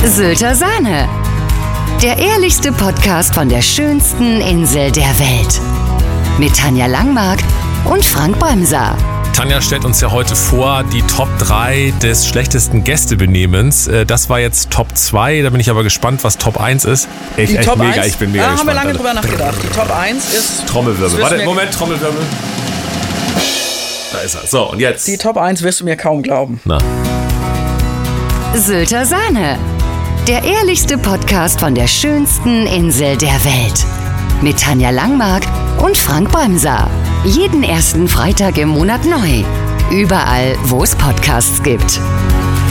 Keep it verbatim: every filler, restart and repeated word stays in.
Sylter Sahne. Der ehrlichste Podcast von der schönsten Insel der Welt. Mit Tanja Langmark und Frank Bremser. Tanja stellt uns ja heute vor die Top drei des schlechtesten Gästebenehmens. Das war jetzt Top zwei, da bin ich aber gespannt, was Top eins ist. Ich, die echt Top mega, eins? ich bin mega Da gespannt. haben wir lange Alter. drüber nachgedacht. Die Top eins ist... Trommelwirbel. Warte, Moment, Trommelwirbel. Da ist er. So, und jetzt? Die Top eins wirst du mir kaum glauben. Na. Sylter Sahne. Der ehrlichste Podcast von der schönsten Insel der Welt. Mit Tanja Langmark und Frank Bremser. Jeden ersten Freitag im Monat neu. Überall, wo es Podcasts gibt.